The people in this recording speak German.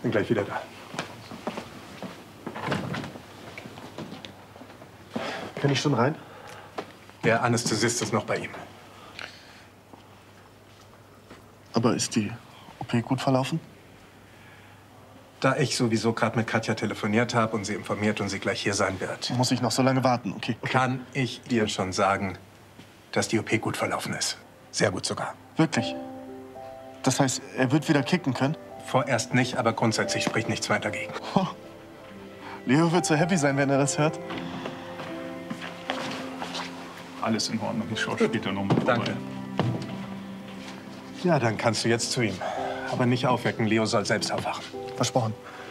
Bin gleich wieder da. Kann ich schon rein? Der Anästhesist ist noch bei ihm. Aber ist die OP gut verlaufen? Da ich sowieso gerade mit Katja telefoniert habe und sie informiert und sie gleich hier sein wird, Muss ich noch so lange warten? Okay. kann ich dir schon sagen, dass die OP gut verlaufen ist. Sehr gut sogar. Wirklich? Das heißt, er wird wieder kicken können? Vorerst nicht, aber grundsätzlich spricht nichts mehr dagegen. Oh. Leo wird so happy sein, wenn er das hört. Alles in Ordnung, ich schaue später nochmal. Danke. Ja, dann kannst du jetzt zu ihm. Aber nicht aufwecken, Leo soll selbst aufwachen. Versprochen.